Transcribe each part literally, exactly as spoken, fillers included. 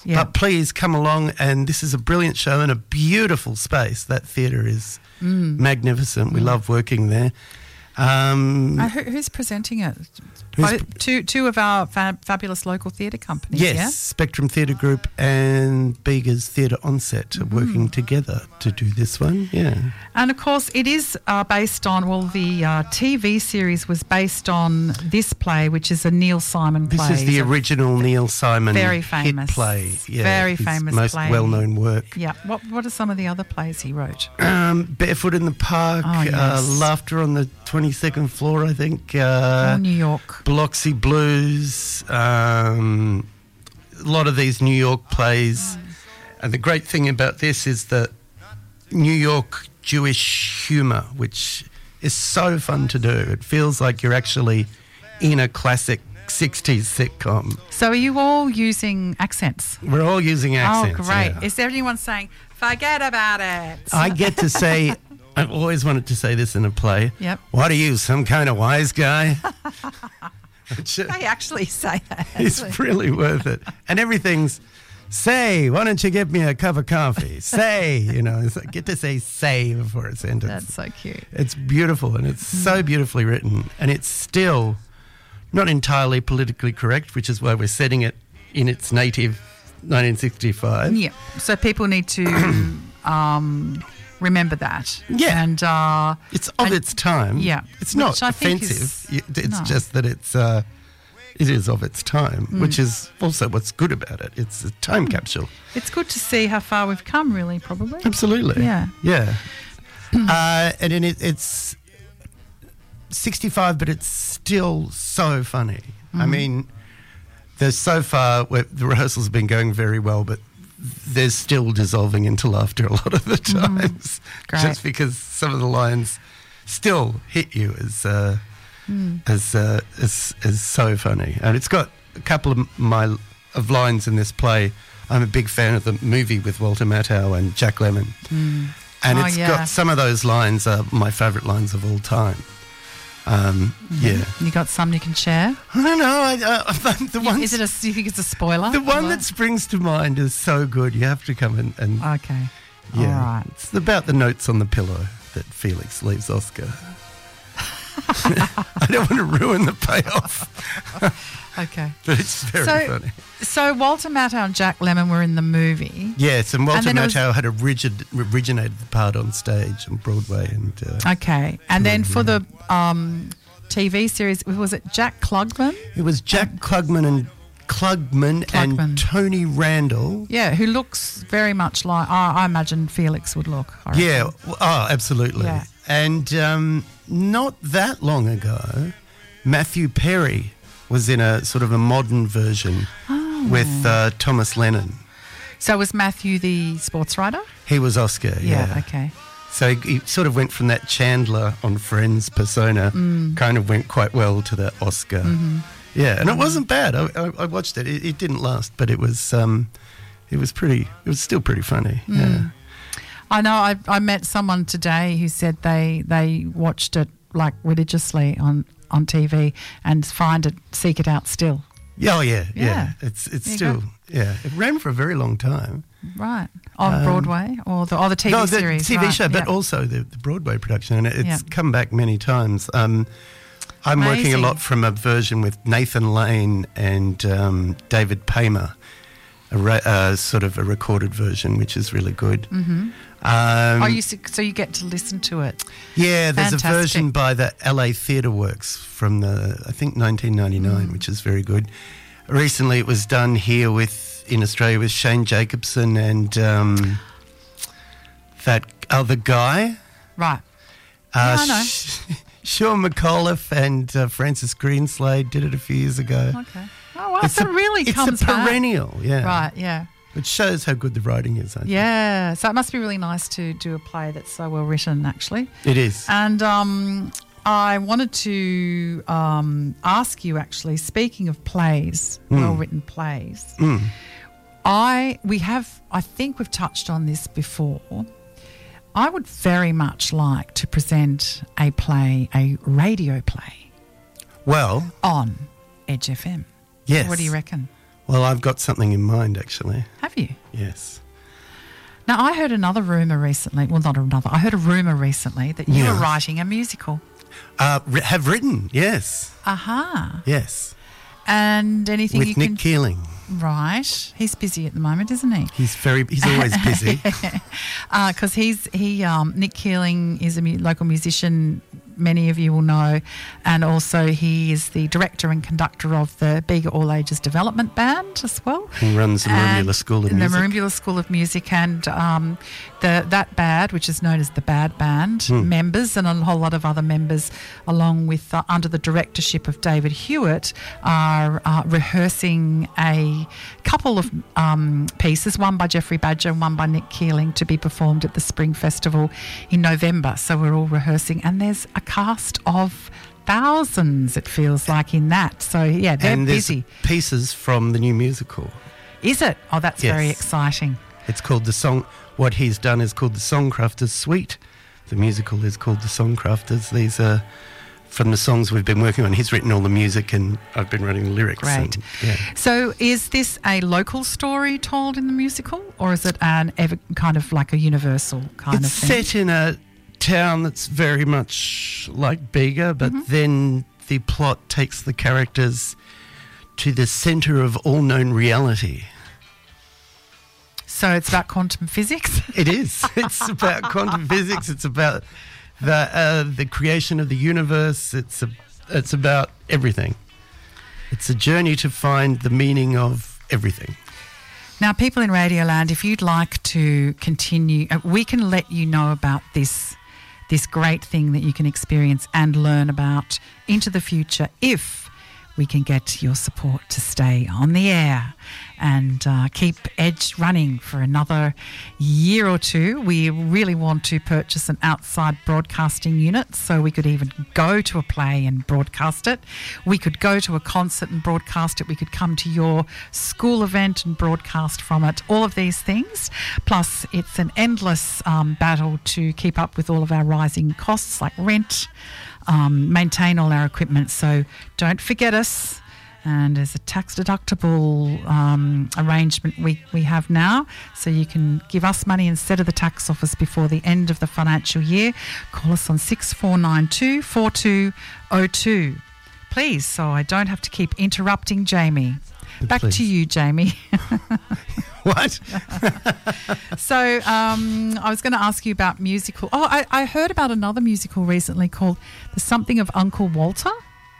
Yeah. But please come along, and this is a brilliant show and a beautiful space. That theatre is Mm. magnificent. We love working there. Um, Uh, who, who's presenting it? Who's Oh, pre- two two of our fa- fabulous local theatre companies. yes, Yeah? Spectrum Theatre Group and Bega's Theatre Onset are working together to do this one. Yeah. And of course, it is uh, based on, well, the uh, T V series was based on this play, which is a Neil Simon This play. is the So- original Neil Simon very hit famous. play. Yeah, Very his famous most play. well-known work. Yeah. What What are some of the other plays he wrote? Um, Barefoot in the Park, Oh, yes. uh, Laughter on the twenty-second Floor, I think. Uh, Oh, New York. Biloxi Blues, um, a lot of these New York plays. And the great thing about this is the New York Jewish humour, which is so fun to do. It feels like you're actually in a classic sixties sitcom. So are you all using accents? We're all using accents. oh, great. yeah. Is there anyone saying, forget about it? I get to say, I've always wanted to say this in a play. Yep. What are you, some kind of wise guy? Which, uh, They actually say that. It's really worth it. And everything's, say, why don't you give me a cup of coffee? Say, you know, it's like, get to say say before a sentence. That's so cute. It's beautiful, and it's so beautifully written. And it's still not entirely politically correct, which is why we're setting it in its native nineteen sixty-five. Yeah. So people need to um, remember that. Yeah. And uh, It's of And- its time. yeah, It's not which I think offensive. is- Y- It's no. just that it's uh, it is of its time, Mm. which is also what's good about it. It's a time capsule. it's good to see how far we've come, really, probably. Absolutely. Yeah. Yeah. uh, and then it, it's sixty-five, but it's still so funny. I mean, there's so far where the rehearsals have been going very well, but there's still dissolving into laughter a lot of the times, Great. just because some of the lines still hit you as uh, as, uh, as as so funny. And it's got a couple of my of lines in this play. I'm a big fan of the movie with Walter Matthau and Jack Lemmon, and Oh, it's yeah. got some of those lines are my favourite lines of all time. Um, Yeah, You got some you can share? I don't know. I, uh, the one Is it a, do you think it's a spoiler? the one Or- that springs to mind is so good. You have to come and, and Okay. yeah, All right. it's about the notes on the pillow that Felix leaves Oscar. I don't want to ruin the payoff, Okay. but it's very So- funny. So Walter Matthau and Jack Lemmon were in the movie. Yes, and Walter then it was- Matthau had origin, originated the part on stage on Broadway, and uh, Okay. And then for the um, T V series, was it Jack Klugman? it was Jack Klugman and Klugman, Klugman. and Tony Randall. Yeah, who looks very much like, I I imagine Felix would look. I reckon. Yeah, w- oh, absolutely. Yeah. And um, not that long ago, Matthew Perry was in a sort of a modern version Oh. with uh, Thomas Lennon. So was Matthew the sports writer? He was Oscar, yeah. Yeah, okay. So he, he sort of went from that Chandler on Friends persona, Mm. kind of went quite well to the Oscar. Mm-hmm. Yeah, and it wasn't bad. I, I, I watched it. it. It didn't last, but it was um, it was pretty. It was still pretty funny. Mm. Yeah. I know I, I met someone today who said they, they watched it like religiously on, on T V and find it, seek it out still. Yeah, oh yeah, yeah. Yeah. It's it's There you still go. yeah. It ran for a very long time. Right. On Broadway or the, or the T V Um, no, the series? T V right, show, but yeah. also the, the Broadway production, and it, it's Yeah. come back many times. Um, I'm working a Amazing. lot from a version with Nathan Lane and um, David Paymer, a ra- uh, sort of a recorded version, which is really good. Mm-hmm. Um, Oh, you, s- so you get to listen to it. yeah, there's Fantastic. a version by the L A Theatre Works from the I think nineteen ninety-nine, Mm. which is very good. Recently, it was done here with in Australia with Shane Jacobson and um, that other guy. Right. Uh, Yeah, I know. Sh- Sean McAuliffe and uh, Francis Greenslade did it a few years ago. Okay. Oh, well, so it really it's comes a back. perennial, yeah. Right, yeah. Which shows how good the writing is, I think. Yeah. So it must be really nice to do a play that's so well written, actually. It is. And um, I wanted to um, ask you, actually, speaking of plays, Hmm. well-written plays, I we have, I think we've touched on this before. I would very much like to present a play, a radio play, Well, on Edge F M. yes. What do you reckon? Well, I've got something in mind, actually. Have you? Yes. Now, I heard another rumour recently. Well, not another. I heard a rumour recently that you Yeah. were writing a musical. Uh, ri- have written, yes. Aha. Yes. And anything With you Nick can... Keeling. Right. He's busy at the moment, isn't he? He's very, he's always busy. Because uh, he's, he, um, Nick Keeling is a mu- local musician, many of you will know, and also he is the director and conductor of the Bega All Ages Development Band as well. He runs the And Merimbula School of the Music. Merimbula School of Music, and um, the that band, which is known as the Bad Band, Hmm. members and a whole lot of other members, along with uh, under the directorship of David Hewitt, are uh, rehearsing a couple of um, pieces, one by Jeffrey Badger and one by Nick Keeling, to be performed at the Spring Festival in November. So we're all rehearsing, and there's a cast of thousands, it feels like, in that. So yeah, they're and there's busy. pieces from the new musical. Is it? Oh, that's Yes. very exciting. It's called the song. What he's done is called the Songcrafters Suite. The musical is called the Songcrafters. These are from the songs we've been working on. He's written all the music, and I've been writing the lyrics. Great. And, yeah. So is this a local story told in the musical, or is it an ever kind of like a universal kind It's of thing? set in a town that's very much like Bega, but Mm-hmm. then the plot takes the characters to the centre of all known reality. So it's about quantum physics? It is. It's about quantum physics. It's about the uh, the creation of the universe. It's a, it's about everything. It's a journey to find the meaning of everything. Now, people in Radioland, if you'd like to continue, uh, we can let you know about this this great thing that you can experience and learn about into the future if we can get your support to stay on the air and uh, keep Edge running for another year or two. We really want to purchase an outside broadcasting unit so we could even go to a play and broadcast it. We could go to a concert and broadcast it. We could come to your school event and broadcast from it. All of these things. Plus, it's an endless um, battle to keep up with all of our rising costs like rent, um, maintain all our equipment. So don't forget us. And there's a tax deductible um, arrangement we, we have now, so you can give us money instead of the tax office before the end of the financial year. Call us on six four nine two, four two zero two, please, so I don't have to keep interrupting Jamie. Back Please. to you, Jamie. What? So um, I was going to ask you about musical. Oh, I, I heard about another musical recently called The Something of Uncle Walter,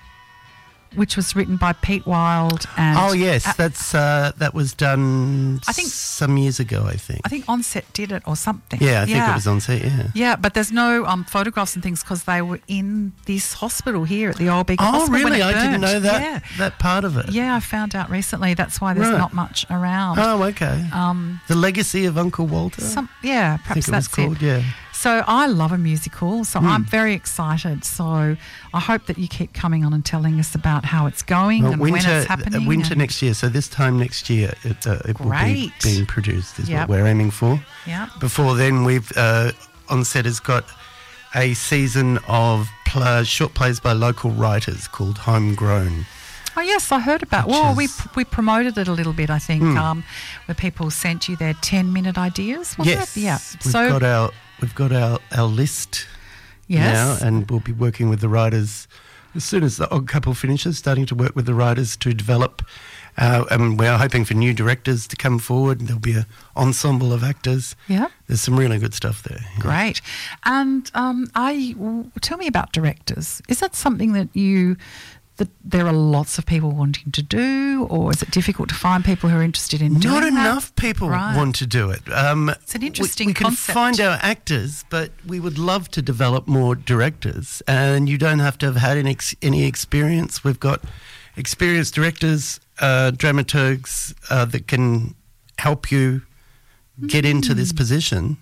which was written by Pete Wilde and Oh yes, uh, that's uh, that was done. I think- some years ago. I think. I think Onset did it or something. Yeah, I think it was on set. Yeah. Yeah, but there's no um, photographs and things because they were in this hospital here at the Old Big Oh Hospital. when really? it I didn't burnt. know that Yeah. that part of it. Yeah, I found out recently. That's why there's Right. not much around. Oh okay. Um, The Legacy of Uncle Walter. some, yeah, I perhaps think it was that's called. it. Yeah. So I love a musical, so Hmm. I'm very excited. So I hope that you keep coming on and telling us about how it's going Well, and winter, when it's uh, happening. winter and- next year. So this time next year, it, uh, it will be Great. being produced. Is Yep. what we're aiming for. Yeah. Before then, we've uh, Onset has got a season of pl- short plays by local writers called Homegrown. Oh yes, I heard about. Which Well, we is- we promoted it a little bit, I think, Hmm. um, where people sent you their ten minute ideas. Wasn't Yes. it? Yeah. We've so got our we've got our, our list yes, now, and we'll be working with the writers as soon as the Odd Couple finishes. Starting to work with the writers to develop. Uh, and we're hoping for new directors to come forward. There'll be an ensemble of actors. yeah, There's some really good stuff there. Yeah. great. And um, I w- tell me about directors. Is that something that you that there are lots of people wanting to do, or is it difficult to find people who are interested in doing Not that? enough people Right. want to do it. Um, It's an we- interesting we, can concept. find our actors, but we would love to develop more directors. And you don't have to have had any, ex- any experience. We've got experienced directors, uh, dramaturgs uh, that can help you get into this position.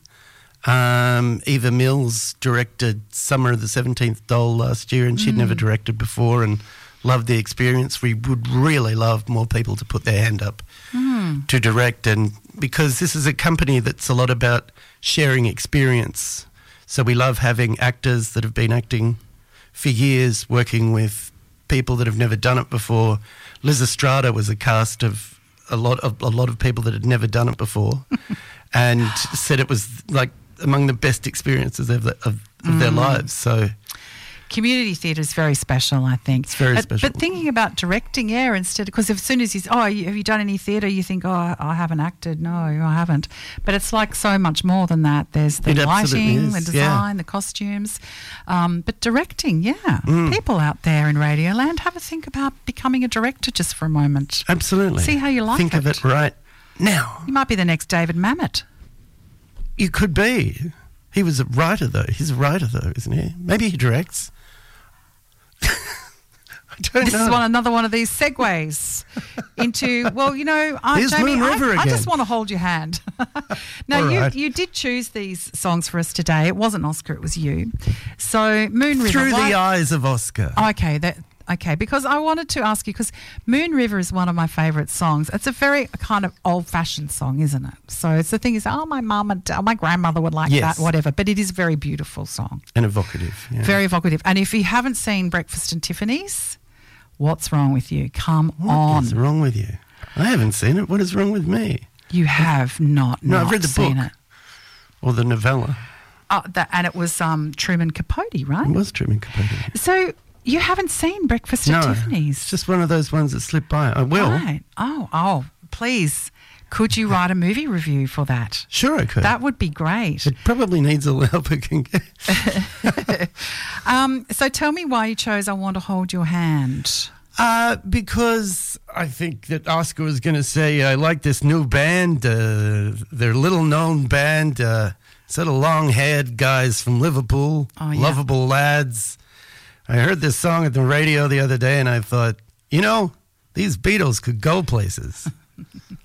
Um, Eva Mills directed Summer of the seventeenth Doll last year, and she'd never directed before and loved the experience. We would really love more people to put their hand up to direct, and because this is a company that's a lot about sharing experience. So we love having actors that have been acting for years, working with people that have never done it before. Liz Estrada was a cast of a lot of a lot of people that had never done it before, and said it was like among the best experiences of, the, of, of mm. their lives. So. Community theatre is very special, I think. It's very but, special. But thinking about directing, yeah, instead, because as soon as you say, oh, have you done any theatre, you think, oh, I haven't acted. No, I haven't. But it's like so much more than that. There's the it lighting, is, the design, yeah. the costumes. Um, but directing, yeah. Mm. People out there in Radioland, have a think about becoming a director just for a moment. Absolutely. See how you like think it. Think of it right now. You might be the next David Mamet. You could be. He was a writer, though. He's a writer, though, isn't he? Maybe he directs. I don't this know. is one another one of these segues into, well, you know, uh, Here's Jamie, Moon River I, I again. just want to hold your hand. Now, All you right. you did choose these songs for us today. It wasn't Oscar, it was you. So, Moon River. Through why- the eyes of Oscar. Okay, that okay, because I wanted to ask you, because Moon River is one of my favourite songs. It's a very kind of old-fashioned song, isn't it? So it's the thing is, oh, my mum and uh, my grandmother would like Yes. that, whatever. But it is a very beautiful song. And evocative. Yeah. Very evocative. And if you haven't seen Breakfast and Tiffany's, what's wrong with you? Come What on. is wrong with you? I haven't seen it. What is wrong with me? You have not, No, not I've read the seen book. it. Or the novella. Oh, that, and it was um, Truman Capote, right? It was Truman Capote. So you haven't seen Breakfast No, at Tiffany's? it's just one of those ones that slip by. I will. Right. Oh, oh, please. Could you write a movie review for that? Sure I could. That would be great. It probably needs all the help it can get. um, so tell me why you chose I Want to Hold Your Hand. Uh, because I think that Oscar was going to say, I like this new band, uh, their little-known band, uh, sort of long-haired guys from Liverpool, Oh, yeah. lovable lads. I heard this song at the radio the other day, and I thought, you know, these Beatles could go places.